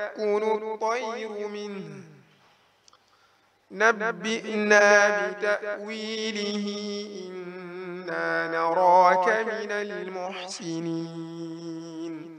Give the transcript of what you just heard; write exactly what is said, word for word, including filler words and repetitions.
تأكل الطير منه نبئنا بتأويله إنا نراك من المحسنين